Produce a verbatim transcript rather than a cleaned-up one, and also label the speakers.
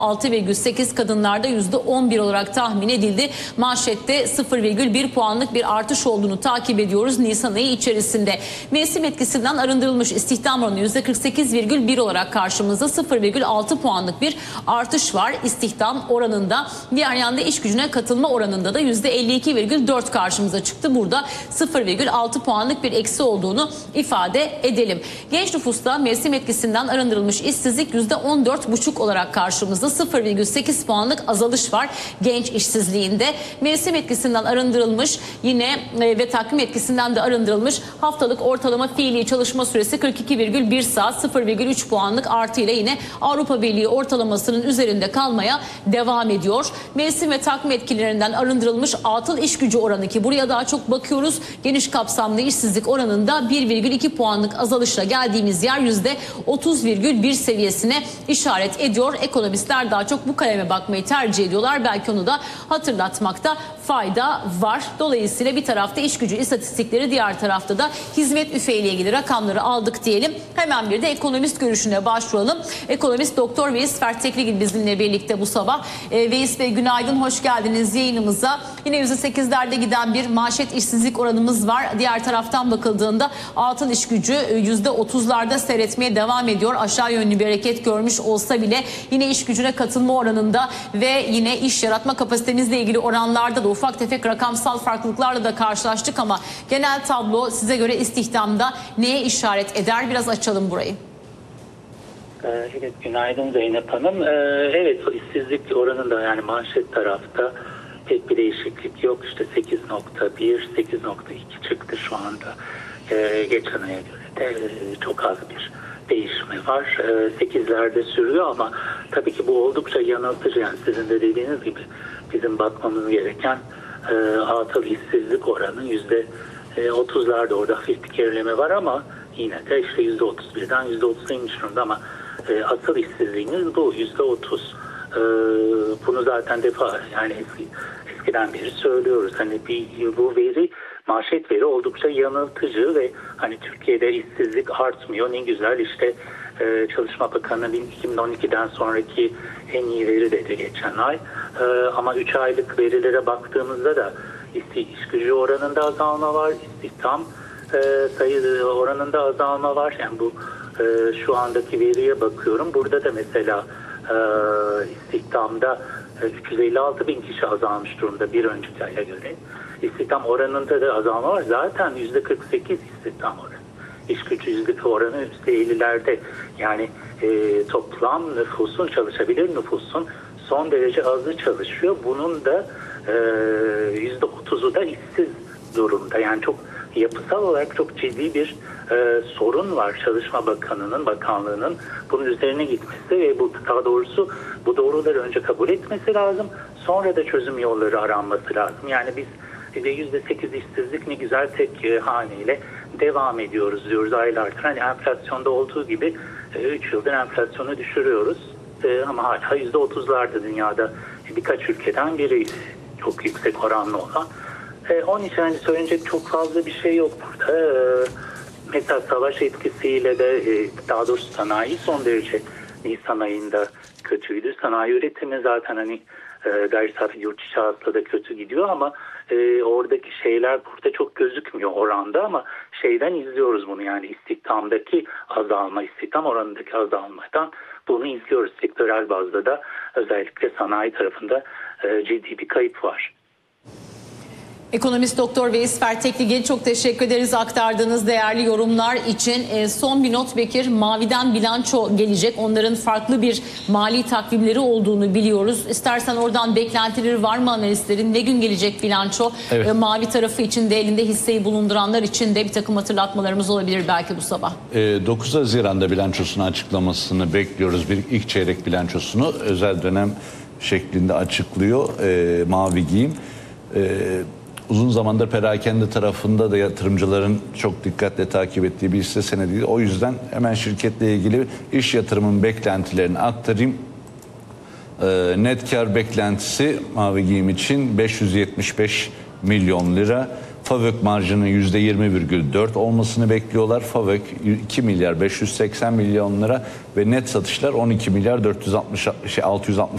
Speaker 1: altı virgül sekiz, kadınlarda yüzde on bir olarak tahmin edildi. Manşette sıfır virgül bir puanlık bir artış olduğunu takip ediyoruz Nisan ayı içerisinde. Mevsim etkisinden arındırılmış istihdam oranı yüzde kırk sekiz virgül bir olarak karşımızda, sıfır virgül altı puanlık bir artış var istihdam oranında. Diğer yanda iş gücüne katılma oranında da yüzde elli iki virgül dört karşımıza çıktı. Burada sıfır virgül altı puanlık bir eksi olduğunu ifade edelim. Genç nüfusta mevsim etkisinden arındırılmış işsizlik yüzde on dört buçuk olarak karşımızda. sıfır virgül sekiz puanlık azalış var genç işsizliğinde. Mevsim etkisinden arındırılmış yine e, ve takvim etkisinden de arındırılmış haftalık ortalama fiili çalışma süresi kırk iki virgül bir saat, sıfır virgül üç puanlık artıyla yine Avrupa Birliği ortalamasının üzerinde kalmaya devam ediyor. Mevsim ve takvim etkilerinden arındırılmış atıl iş gücü oranı, ki buraya daha çok bakıyoruz, geniş kapsamlı işsizlik oranında bir virgül iki puanlık azalışla geldiğimiz yer yüzde otuz virgül bir seviyesine işaret ediyor. Ekonomistler daha çok bu kaleme bakmayı tercih ediyorlar. Belki onu da hatırlatmakta fayda var. Dolayısıyla bir tarafta iş gücü istatistikleri, diğer tarafta da hizmet üfeğiyle ilgili rakamları aldık diyelim. Hemen bir de ekonomist görüşüne başvuralım. Ekonomist Doktor Veys Fertekligil bizimle birlikte bu sabah. E, Veys Bey, günaydın, hoş geldiniz yayınımıza. Yine yüzde sekizlerde giden bir manşet işsizlik oranımız var. Diğer taraftan bakıldığında atıl iş gücü yüzde otuzlarda seyretmeye devam ediyor. Aşağı yönlü bir hareket görmüş olsa bile yine iş gücüne katılma oranında ve yine iş yaratma kapasitemizle ilgili oranlarda da ufak tefek rakamsal farklılıklarla da karşılaştık, ama genel tablo size göre istihdamda neye işaret eder? Biraz açalım burayı.
Speaker 2: Evet, günaydın Zeynep Hanım. Evet, işsizlik oranında yani manşet tarafta pek bir değişiklik yok. İşte sekiz nokta bir, sekiz nokta iki çıktı şu anda. Geçen aya göre de çok az bir değişme var. sekizlerde sürüyor ama tabii ki bu oldukça yanıltıcı. Yani sizin de dediğiniz gibi bizim bakmamız gereken atıl işsizlik oranı yüzde otuzlarda, orada hafif bir gerileme var ama yine de işte yüzde otuz birden yüzde otuza inmiş durumda, ama asıl işsizliğimiz bu yüzde otuz. Bunu zaten defa yani eski, eskiden beri söylüyoruz. Hani bir, bu veri, manşet veri oldukça yanıltıcı ve hani Türkiye'de işsizlik artmıyor. Ne güzel, işte e, Çalışma Bakanı iki bin on ikiden sonraki en iyi veri dedi geçen ay. E, ama üç aylık verilere baktığımızda da iş gücü oranında azalma var, istihdam e, sayı oranında azalma var. Yani bu e, şu andaki veriye bakıyorum. Burada da mesela e, istihdamda üç yüz elli altı bin kişi azalmış durumda bir önceki aya göre. İstihdam oranında da azalma var. Zaten yüzde kırk sekiz istihdam oranı. İş gücü oranı yüzde ellilerde. Yani e, toplam nüfusun, çalışabilir nüfusun son derece azı çalışıyor. Bunun da yüzde otuzu da işsiz durumda. Yani çok yapısal olarak çok ciddi bir e, sorun var. Çalışma Bakanı'nın, bakanlığının bunun üzerine gitmesi ve bu, daha doğrusu bu doğruları önce kabul etmesi lazım. Sonra da çözüm yolları aranması lazım. Yani biz yüzde sekiz işsizlik ne güzel tek e, haneyle devam ediyoruz diyoruz aylardır. Hani enflasyonda olduğu gibi üç e, yıldır enflasyonu düşürüyoruz. E, ama hala yüzde otuzlarda dünyada birkaç ülkeden biri çok yüksek oranlı olan. E, onun için hani söyleyecek çok fazla bir şey yok burada. E, mesela savaş etkisiyle de e, daha doğrusu sanayi son derece Nisan ayında kötüydü. Sanayi üretimi zaten hani e, gayri safi yurt içi hasıla da kötü gidiyor ama e, oradaki şeyler burada çok gözükmüyor oranda, ama şeyden izliyoruz bunu, yani istihdamdaki azalma, istihdam oranındaki azalmadan bunu izliyoruz. Sektörel bazda da özellikle sanayi tarafında e, ciddi bir kayıp var.
Speaker 1: Ekonomist Doktor Veys Fertekligil, çok teşekkür ederiz aktardığınız değerli yorumlar için. E, son bir not Bekir, Mavi'den bilanço gelecek. Onların farklı bir mali takvimleri olduğunu biliyoruz. İstersen oradan beklentileri var mı analistlerin? Ne gün gelecek bilanço? Evet. E, Mavi tarafı için de, elinde hisseyi bulunduranlar için de bir takım hatırlatmalarımız olabilir belki bu sabah.
Speaker 3: E, dokuz Haziran'da bilançosunu açıklamasını bekliyoruz. Bir ilk çeyrek bilançosunu özel dönem şeklinde açıklıyor e, Mavi Giyim. E, Uzun zamandır perakende tarafında da yatırımcıların çok dikkatle takip ettiği bir hisse senedi. O yüzden hemen şirketle ilgili iş yatırımın beklentilerini aktarayım. Ee, net kar beklentisi Mavi Giyim için beş yüz yetmiş beş milyon lira. FAVÖK marjının yüzde yirmi virgül dört olmasını bekliyorlar. FAVÖK iki milyar beş yüz seksen milyon lira ve net satışlar on iki milyar dört yüz altmış, şey, altı yüz altmış